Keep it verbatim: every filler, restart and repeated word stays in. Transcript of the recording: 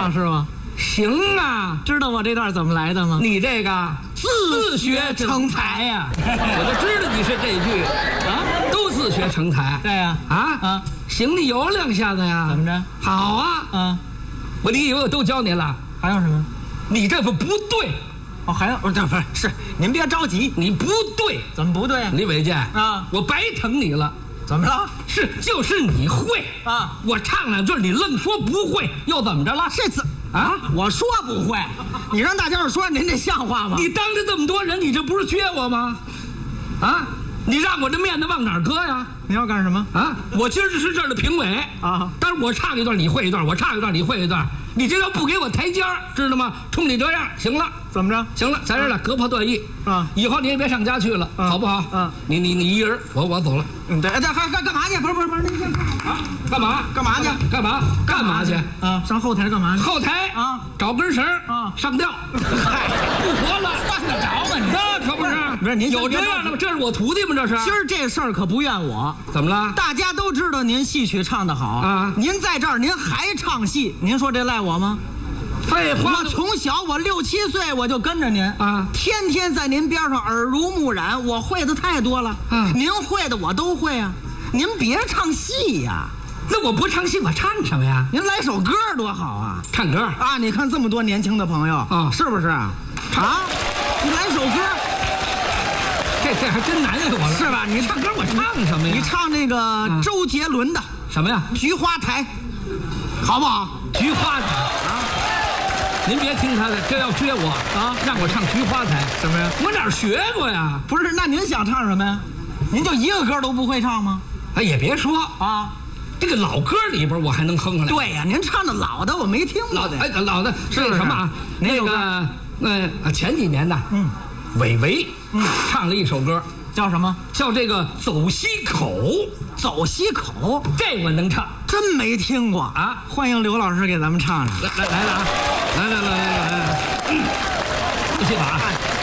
唱是吗？ 行啊， 知道我这段怎么来的吗？ 你这个自学成才呀、啊！我就知道你是这句啊，都自学成才。 对呀、 啊，啊啊， 行，你有两下子呀？ 怎么着？ 好啊， 啊， 我你以为我都教你了？ 还有什么？ 你这不不对。 哦，还有，不是不是是，您别着急， 你不对， 怎么不对啊？ 李伟健啊， 我白疼你了。 怎么了？ 是就是你会啊， 我唱两句，你愣说不会，又怎么着了？ 这次啊， 我说不会，你让大家说，您这像话吗？ 你当着这么多人，你这不是撅我吗？啊，你让我这面子往哪儿搁呀？ 你要干什么？ 啊，我今儿是这儿的评委啊， 但是我唱一段你会一段，我唱一段你会一段，你这要不给我台阶儿，知道吗？冲你这样，行了。 怎么着？ 行了，在这儿了，割破断义啊！ 以后你也别上家去了， 啊、 好不好？ 嗯、啊， 你你你一人，我我走了。 嗯，对，对，还干干嘛去？不是不是不是，您啊，干嘛？ 干嘛去？ 干嘛？干嘛去？ 啊，上后台干嘛去？ 后台啊， 找根绳啊， 上吊。嗨，不活了， 犯得着吗？你那可不是， 不是您有这样的吗？这是我徒弟吗？这是。 今儿这事儿可不怨我， 怎么了？ 大家都知道您戏曲唱得好啊， 您在这儿您还唱戏，您说这赖我吗？ 废话， 我从小我六七岁我就跟着您啊， 天天在您边上耳濡目染，我会的太多了。 啊， 您会的我都会啊，您别唱戏呀。 那我不唱戏，我唱什么呀？ 您来首歌多好啊！ 唱歌啊！你看这么多年轻的朋友啊， 是不是啊？啊，你来首歌， 这这还真难为我了， 是吧？你唱歌我唱什么呀？ 你唱那个周杰伦的、啊、 什么呀？ 《菊花台》，好不好？ 菊花台啊！您别听他的，这要撅我啊！让我唱《菊花台》 什么呀？ 我哪儿学过呀？ 不是，那您想唱什么呀？您就一个歌都不会唱吗？ 哎，也别说啊， 这个老歌里边我还能哼上来。 对呀、啊，您唱的老的我没听过的。 哎，老的是什么啊？那个呃，前几年的， 嗯， 韦唯嗯唱了一首歌， 叫什么？ 叫这个走西口。 走西口， 这我能唱， 真没听过啊！ 欢迎刘老师给咱们唱唱。 来来来了啊！来来来来来来，不信吧啊！